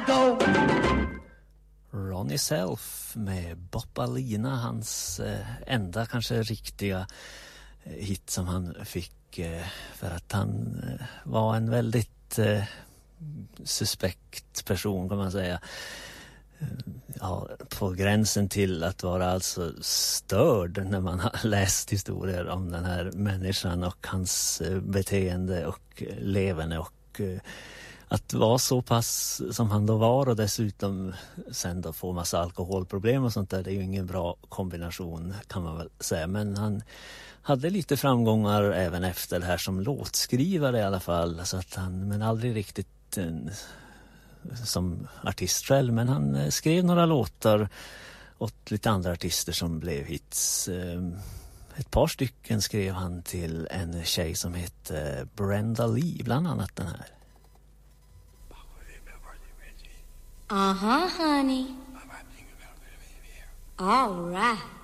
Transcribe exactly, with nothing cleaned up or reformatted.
go. Ronnie Self med Boppa Lina, hans eh, enda kanske riktiga eh, hit som han fick eh, för att han eh, var en väldigt eh, suspekt person kan man säga. Ja, på gränsen till att vara alltså störd när man har läst historier om den här människan och hans beteende och levande och att vara så pass som han då var och dessutom sen då få massa alkoholproblem och sånt där, det är ju ingen bra kombination kan man väl säga, men han hade lite framgångar även efter det här som låtskrivare i alla fall, så att han, men aldrig riktigt en, som artist själv, men han skrev några låtar åt lite andra artister som blev hits. Ett par stycken skrev han till en tjej som heter Brenda Lee, bland annat den här. Uh-huh, honey. All right.